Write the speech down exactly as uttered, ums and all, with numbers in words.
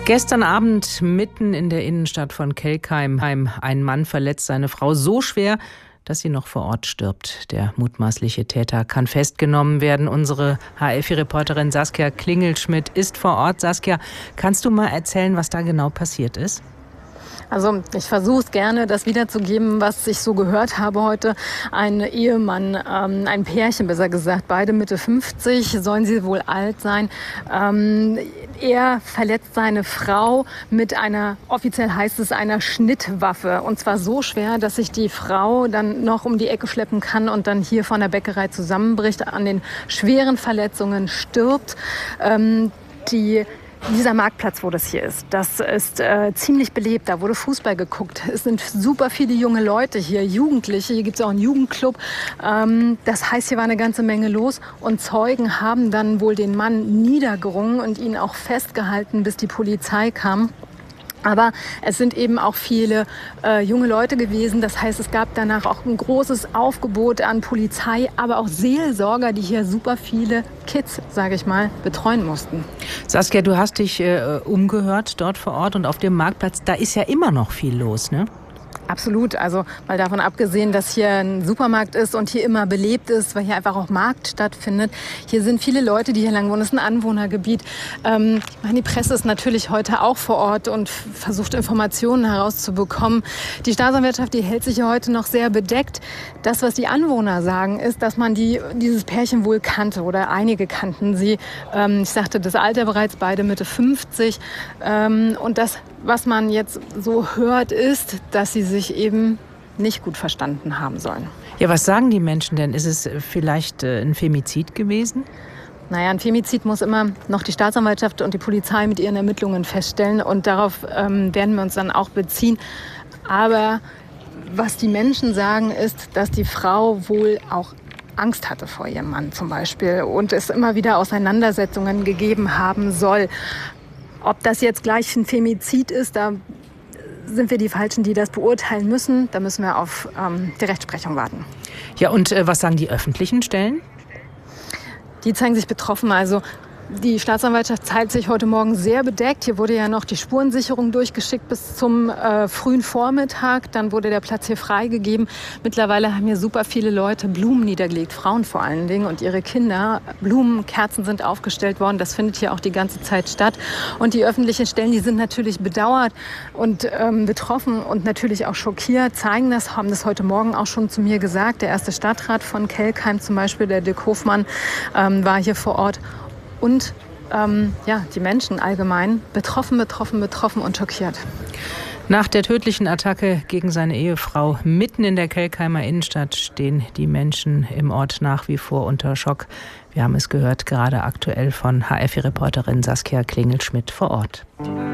Gestern Abend mitten in der Innenstadt von Kelkheim, ein Mann verletzt seine Frau so schwer, dass sie noch vor Ort stirbt. Der mutmaßliche Täter kann festgenommen werden. Unsere H F I-Reporterin Saskia Klingelschmidt ist vor Ort. Saskia, kannst du mal erzählen, was da genau passiert ist? Also ich versuche es gerne, das wiederzugeben, was ich so gehört habe heute. Ein Ehemann, ähm, ein Pärchen besser gesagt, beide Mitte fünfzig, sollen sie wohl alt sein. Ähm, er verletzt seine Frau mit einer, offiziell heißt es, einer Schnittwaffe. Und zwar so schwer, dass sich die Frau dann noch um die Ecke schleppen kann und dann hier von der Bäckerei zusammenbricht, an den schweren Verletzungen stirbt. Ähm, die Dieser Marktplatz, wo das hier ist, das ist äh, ziemlich belebt. Da wurde Fußball geguckt. Es sind super viele junge Leute hier, Jugendliche. Hier gibt es auch einen Jugendclub. Ähm, das heißt, hier war eine ganze Menge los. Und Zeugen haben dann wohl den Mann niedergerungen und ihn auch festgehalten, bis die Polizei kam. Aber es sind eben auch viele äh, junge Leute gewesen. Das heißt, es gab danach auch ein großes Aufgebot an Polizei, aber auch Seelsorger, die hier super viele Kids, sage ich mal, betreuen mussten. Saskia, du hast dich äh, umgehört dort vor Ort und auf dem Marktplatz. Da ist ja immer noch viel los, ne? Absolut. Also mal davon abgesehen, dass hier ein Supermarkt ist und hier immer belebt ist, weil hier einfach auch Markt stattfindet. Hier sind viele Leute, die hier lang wohnen. Es ist ein Anwohnergebiet. Ähm, ich meine, die Presse ist natürlich heute auch vor Ort und versucht, Informationen herauszubekommen. Die Staatsanwaltschaft, die hält sich hier heute noch sehr bedeckt. Das, was die Anwohner sagen, ist, dass man die, dieses Pärchen wohl kannte oder einige kannten sie. Ähm, ich sagte, das Alter bereits beide Mitte fünfzig. Ähm, und das, was man jetzt so hört, ist, dass sie sich eben nicht gut verstanden haben sollen. Ja, was sagen die Menschen denn? Ist es vielleicht äh, ein Femizid gewesen? Naja, ein Femizid muss immer noch die Staatsanwaltschaft und die Polizei mit ihren Ermittlungen feststellen. Und darauf ähm, werden wir uns dann auch beziehen. Aber was die Menschen sagen, ist, dass die Frau wohl auch Angst hatte vor ihrem Mann zum Beispiel und es immer wieder Auseinandersetzungen gegeben haben soll. Ob das jetzt gleich ein Femizid ist, da sind wir die Falschen, die das beurteilen müssen. Da müssen wir auf ähm, die Rechtsprechung warten. Ja, und äh, was sagen die öffentlichen Stellen? Die zeigen sich betroffen. Also die Staatsanwaltschaft zeigt sich heute Morgen sehr bedeckt. Hier wurde ja noch die Spurensicherung durchgeschickt bis zum äh, frühen Vormittag. Dann wurde der Platz hier freigegeben. Mittlerweile haben hier super viele Leute Blumen niedergelegt, Frauen vor allen Dingen und ihre Kinder. Blumen, Kerzen sind aufgestellt worden. Das findet hier auch die ganze Zeit statt. Und die öffentlichen Stellen, die sind natürlich bedauert und ähm, betroffen und natürlich auch schockiert, zeigen das, haben das heute Morgen auch schon zu mir gesagt. Der erste Stadtrat von Kelkheim zum Beispiel, der Dirk Hofmann, ähm, war hier vor Ort. Und ähm, ja, die Menschen allgemein betroffen, betroffen, betroffen und schockiert. Nach der tödlichen Attacke gegen seine Ehefrau mitten in der Kelkheimer Innenstadt stehen die Menschen im Ort nach wie vor unter Schock. Wir haben es gehört, gerade aktuell von H F I-Reporterin Saskia Klingelschmidt vor Ort.